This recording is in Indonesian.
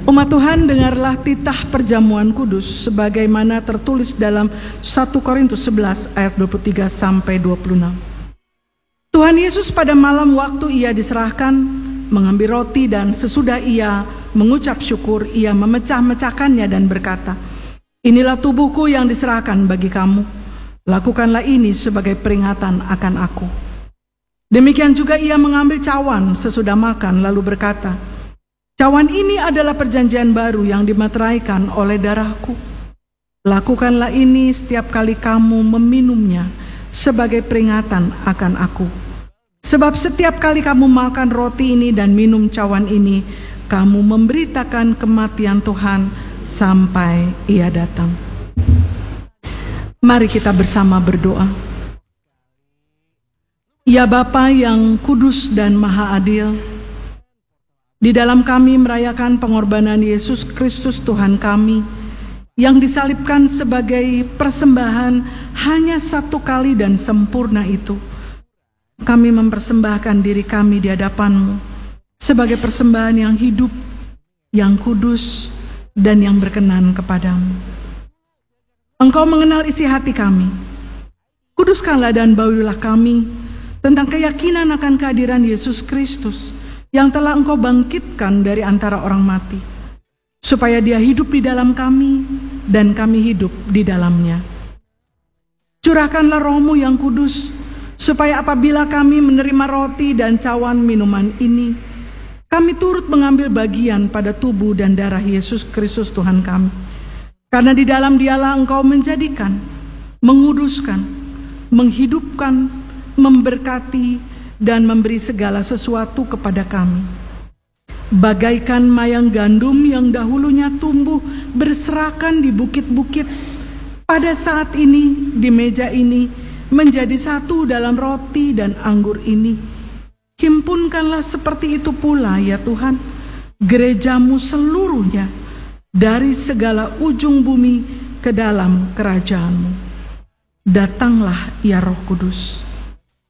Umat Tuhan, dengarlah titah perjamuan kudus sebagaimana tertulis dalam 1 Korintus 11 ayat 23 sampai 26. Tuhan Yesus pada malam waktu ia diserahkan mengambil roti, dan sesudah ia mengucap syukur, ia memecah-mecahkannya dan berkata, "Inilah tubuhku yang diserahkan bagi kamu. Lakukanlah ini sebagai peringatan akan aku." Demikian juga ia mengambil cawan sesudah makan lalu berkata, "Cawan ini adalah perjanjian baru yang dimeteraikan oleh darahku. Lakukanlah ini setiap kali kamu meminumnya sebagai peringatan akan aku. Sebab setiap kali kamu makan roti ini dan minum cawan ini, kamu memberitakan kematian Tuhan sampai ia datang." Mari kita bersama berdoa. Ya Bapa yang kudus dan maha adil, di dalam kami merayakan pengorbanan Yesus Kristus Tuhan kami yang disalibkan sebagai persembahan hanya satu kali dan sempurna itu, kami mempersembahkan diri kami di hadapan-Mu sebagai persembahan yang hidup, yang kudus, dan yang berkenan kepadamu. Engkau mengenal isi hati kami. Kuduskanlah dan baurilah kami tentang keyakinan akan kehadiran Yesus Kristus yang telah Engkau bangkitkan dari antara orang mati, supaya Dia hidup di dalam kami dan kami hidup di dalamnya. Curahkanlah Roh-Mu yang kudus, supaya apabila kami menerima roti dan cawan minuman ini, kami turut mengambil bagian pada tubuh dan darah Yesus Kristus Tuhan kami. Karena di dalam Dialah Engkau menjadikan, menguduskan, menghidupkan, memberkati, dan memberi segala sesuatu kepada kami. Bagaikan mayang gandum yang dahulunya tumbuh berserakan di bukit-bukit, pada saat ini di meja ini menjadi satu dalam roti dan anggur ini. Himpunkanlah seperti itu pula ya Tuhan, gereja-Mu seluruhnya dari segala ujung bumi ke dalam kerajaan-Mu. Datanglah ya Roh Kudus.